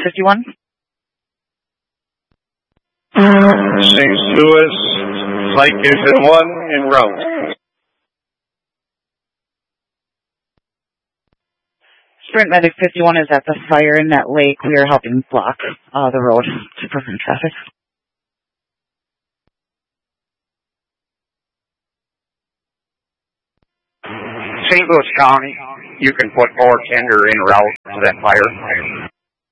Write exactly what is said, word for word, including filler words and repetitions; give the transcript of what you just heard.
fifty-one. Saint Louis, Citation one, en route. Sprint Medic fifty-one is at the fire in that lake. We are helping block uh, the road to prevent traffic. Saint Louis County, you can put more tender en route to that fire.